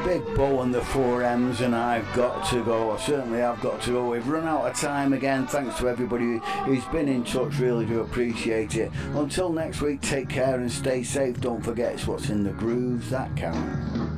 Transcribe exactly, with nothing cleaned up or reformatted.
Big Bo and the four M's, and I've got to go. I certainly have got to go. We've run out of time again. Thanks to everybody who's been in touch. Really do appreciate it. Until next week, take care and stay safe. Don't forget, it's what's in the grooves that counts.